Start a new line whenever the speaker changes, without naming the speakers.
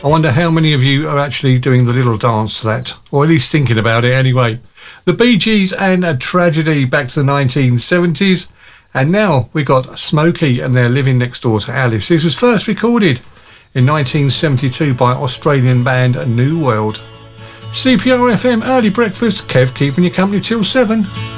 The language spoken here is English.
I wonder how many of you are actually doing the little dance to that, or at least thinking about it anyway. The Bee Gees and A Tragedy back to the 1970s. And now we got Smokey and they're Living Next Door to Alice. This was first recorded in 1972 by Australian band New World. CPR FM Early Breakfast, Kev keeping you company till 7.